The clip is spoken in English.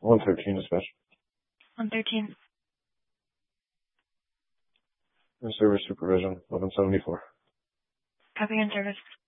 113 dispatch. 113. In service supervision, 1174. Copy in service.